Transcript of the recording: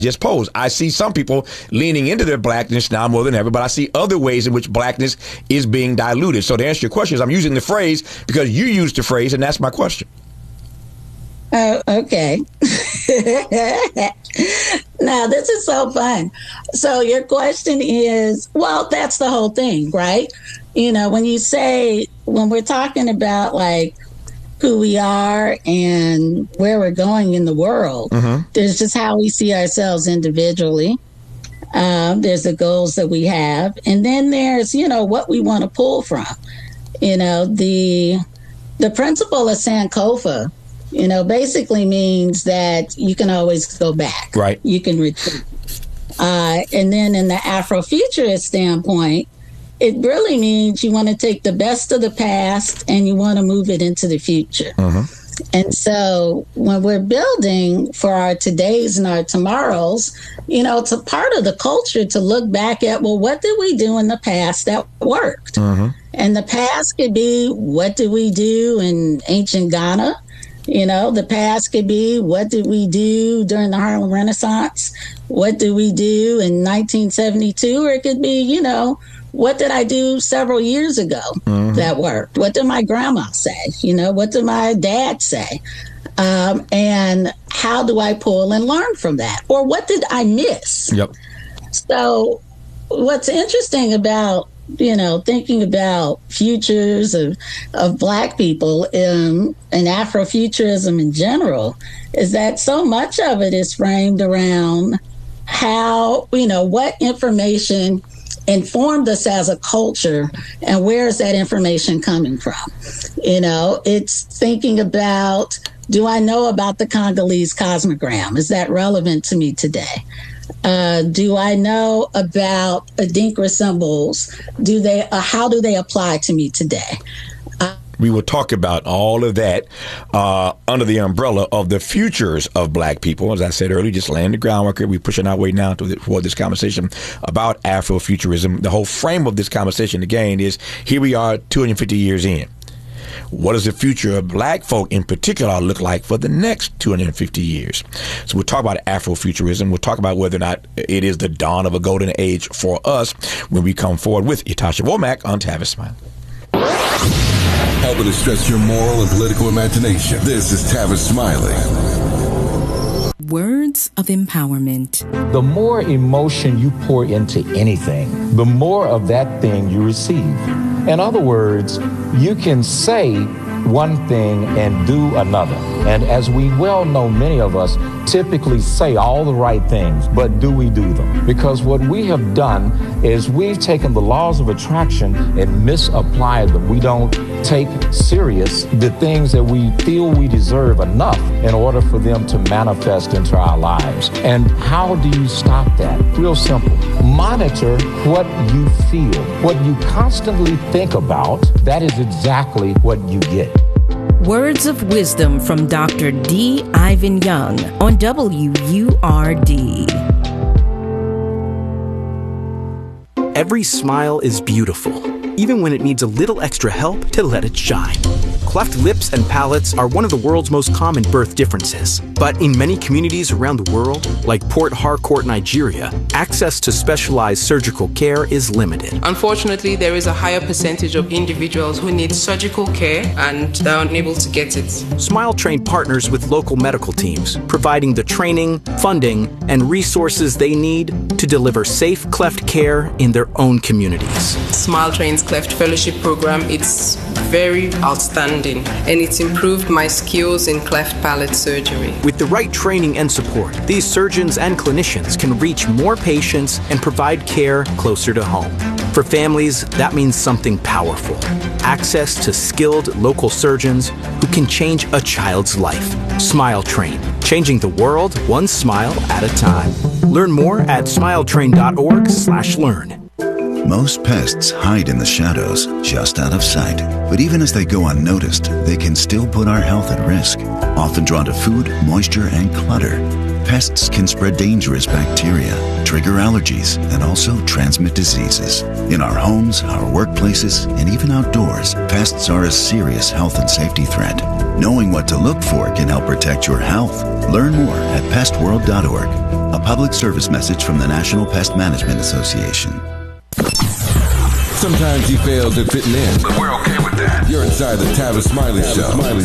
just posed. I see some people leaning into their blackness now more than ever, but I see other ways in which blackness is being diluted. So to answer your question, I'm using the phrase because you used the phrase, and that's my question. Oh, okay. Now, this is so fun. So your question is, well, that's the whole thing, right? You know, when we're talking about like who we are and where we're going in the world, there's just how we see ourselves individually. There's the goals that we have. And then there's, what we want to pull from. The principle of Sankofa, basically means that you can always go back. Right. You can retreat. And then in the Afrofuturist standpoint, it really means you want to take the best of the past and you want to move it into the future. And so when we're building for our todays and our tomorrows, it's a part of the culture to look back at, well, what did we do in the past that worked? And the past could be, what did we do in ancient Ghana? The past could be, what did we do during the Harlem Renaissance? What did we do in 1972? Or it could be, what did I do several years ago that worked? What did my grandma say? What did my dad say? And how do I pull and learn from that? Or what did I miss? Yep. So what's interesting about, thinking about futures of Black people and Afrofuturism in general is that so much of it is framed around how, what information informed us as a culture and where is that information coming from? It's thinking about, do I know about the Congolese cosmogram? Is that relevant to me today? Do I know about Adinkra symbols? How do they apply to me today? We will talk about all of that under the umbrella of the futures of Black people. As I said earlier, just laying the groundwork. We're pushing our way now toward this conversation about Afrofuturism. The whole frame of this conversation, again, is here we are 250 years in. What does the future of Black folk in particular look like for the next 250 years? So we'll talk about Afrofuturism. We'll talk about whether or not it is the dawn of a golden age for us when we come forward with Ytasha Womack on Tavis Smiley. Helping to stretch your moral and political imagination. This is Tavis Smiley. Words of empowerment. The more emotion you pour into anything, the more of that thing you receive. In other words, you can say one thing and do another. And as we well know, many of us typically say all the right things, but do we do them? Because what we have done is we've taken the laws of attraction and misapplied them. We don't take serious the things that we feel we deserve enough in order for them to manifest into our lives. And how do you stop that? Real simple. Monitor what you feel. What you constantly think about, that is exactly what you get. Words of wisdom from Dr. D. Ivan Young on WURD. Every smile is beautiful, even when it needs a little extra help to let it shine. Cleft lips and palates are one of the world's most common birth differences. But in many communities around the world, like Port Harcourt, Nigeria, access to specialized surgical care is limited. Unfortunately, there is a higher percentage of individuals who need surgical care and they are unable to get it. Smile Train partners with local medical teams, providing the training, funding, and resources they need to deliver safe cleft care in their own communities. Smile Train's Cleft Fellowship Program, it's very outstanding and it's improved my skills in cleft palate surgery. With the right training and support, these surgeons and clinicians can reach more patients and provide care closer to home. For families, that means something powerful. Access to skilled local surgeons who can change a child's life. Smile Train, changing the world one smile at a time. Learn more at smiletrain.org/learn. Most pests hide in the shadows, just out of sight. But even as they go unnoticed, they can still put our health at risk. Often drawn to food, moisture, and clutter, pests can spread dangerous bacteria, trigger allergies and also transmit diseases. In our homes, our workplaces, and even outdoors, pests are a serious health and safety threat. Knowing what to look for can help protect your health. Learn more at pestworld.org. A public service message from the National Pest Management Association. Sometimes you fail to fit in, but we're okay with that. You're inside the Tavis Smiley Show.